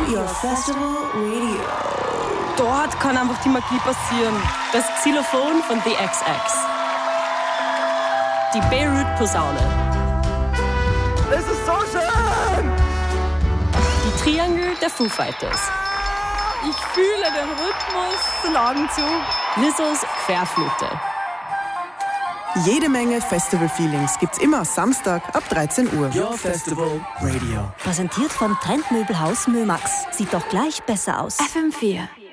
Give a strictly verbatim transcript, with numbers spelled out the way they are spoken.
Your Festival Radio. Dort kann einfach die Magie passieren. Das Xylophon von The X X. Die Beirut-Posaune. Es ist so schön! Die Triangel der Foo Fighters. Ich fühle den Rhythmus. Lagen zu. Lizzo's Querflöte. Jede Menge Festival-Feelings gibt's immer Samstag ab dreizehn Uhr. Your Festival Radio. Präsentiert vom Trendmöbelhaus Mömax. Sieht doch gleich besser aus. F M vier.